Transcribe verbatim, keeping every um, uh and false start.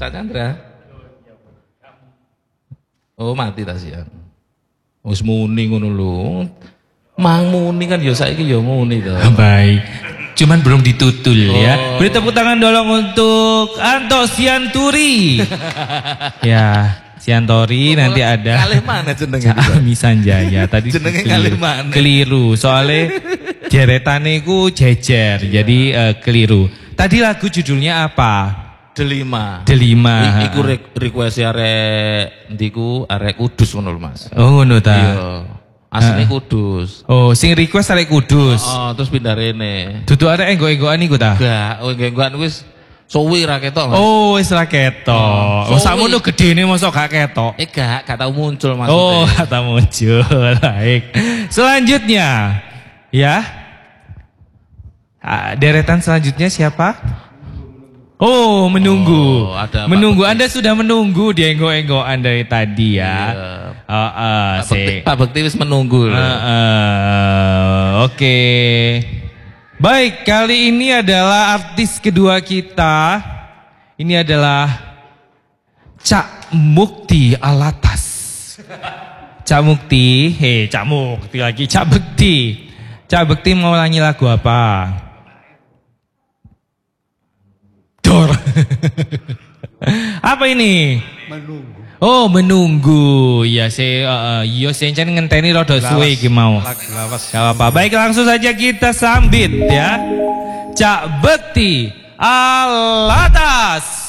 Kak Chandra. Oh mati ta sian. Wis muni ngono lho. Mang muni kan ya saiki ya muni to. Baik. Cuman belum ditutul oh. ya. Beri tepuk tangan dong untuk Anto Sianturi. Ya, Siantori oh, nanti ada. Kalih mana jenenge? Ami Sanjaya. Tadi jenenge kalih mana? Keliru. Soalnya jeretane ku jejer. Jadi uh, keliru. Tadi lagu judulnya apa? Delima. Delima. Iku request arek ndiku arek Kudus ngono lho Mas. Oh ngono ta. Iya. Asli uh. Kudus. Oh, sing request arek Kudus. Oh, oh, terus pindah rene. Dudu arek enggo-enggoan iku ta? Enggak, oh enggo-enggoan wis suwi ra ketok. Oh, wis ra ketok. Oh, sakmono gedene mosok gak ketok. Eh gak, gak tau muncul maksudnya. Oh, gak tau muncul. Baik. Selanjutnya, ya. Deretan selanjutnya siapa? Oh, menunggu. Oh, ada menunggu. Anda sudah menunggu di enggo-enggoan dari tadi ya. Iya. Oh, uh, Pak, Bekti, Pak Bekti wis menunggu. Uh, uh, Oke. Okay. Baik, kali ini adalah artis kedua kita. Ini adalah Cak Mukti Alatas. Cak Mukti, hei Cak Mukti lagi, Cak Bekti. Cak Bekti mau nyanyi lagu apa? Dor. Apa ini? Menunggu. Oh, menunggu. Ya, saya uh, yo sencen ngenteni rada suwe iki mau. Gak apa-apa. Baik, langsung saja kita sambit ya. Cak Bekti Alatas.